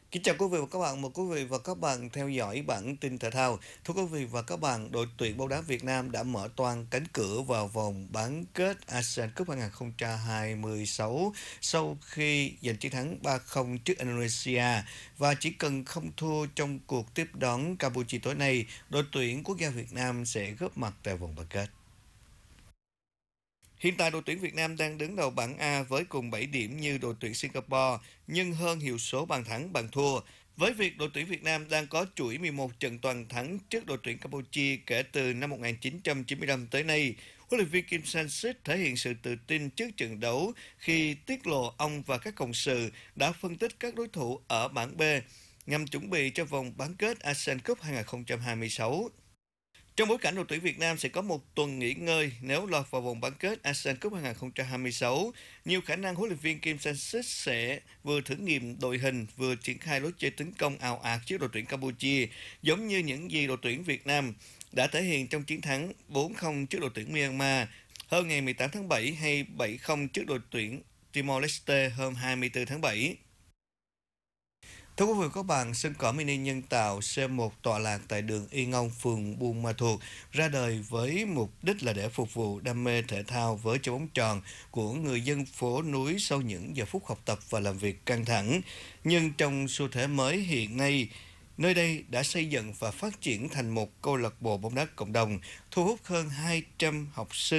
Kính chào quý vị và các bạn, mời quý vị và các bạn theo dõi bản tin thể thao. Thưa quý vị và các bạn, đội tuyển bóng đá Việt Nam đã mở toang cánh cửa vào vòng bán kết ASEAN Cup 2026 sau khi giành chiến thắng 3-0 trước Indonesia và chỉ cần không thua trong cuộc tiếp đón Campuchia tối nay, đội tuyển quốc gia Việt Nam sẽ góp mặt tại vòng bán kết. Hiện tại đội tuyển Việt Nam đang đứng đầu bảng A với cùng 7 điểm như đội tuyển Singapore, nhưng hơn hiệu số bàn thắng bàn thua. Với việc đội tuyển Việt Nam đang có chuỗi 11 trận toàn thắng trước đội tuyển Campuchia kể từ năm 1995 tới nay, huấn luyện viên Kim Sang-sik thể hiện sự tự tin trước trận đấu khi tiết lộ ông và các cộng sự đã phân tích các đối thủ ở bảng B nhằm chuẩn bị cho vòng bán kết ASEAN Cup 2026. Trong bối cảnh đội tuyển Việt Nam sẽ có một tuần nghỉ ngơi nếu lọt vào vòng bán kết ASEAN Cup 2026, nhiều khả năng huấn luyện viên Kim Sang-sik sẽ vừa thử nghiệm đội hình vừa triển khai lối chơi tấn công ào ạt trước đội tuyển Campuchia, giống như những gì đội tuyển Việt Nam đã thể hiện trong chiến thắng 4-0 trước đội tuyển Myanmar hôm ngày 18 tháng 7 hay 7-0 trước đội tuyển Timor-Leste hôm 24 tháng 7. Thưa quý vị và các bạn, sân cỏ mini nhân tạo C1 tọa lạc tại đường Y Ngông, phường Buôn Ma Thuột ra đời với mục đích là để phục vụ đam mê thể thao với trái bóng tròn của người dân phố núi sau những giờ phút học tập và làm việc căng thẳng. Nhưng trong xu thế mới hiện nay, nơi đây đã xây dựng và phát triển thành một câu lạc bộ bóng đá cộng đồng, thu hút hơn 200 học sinh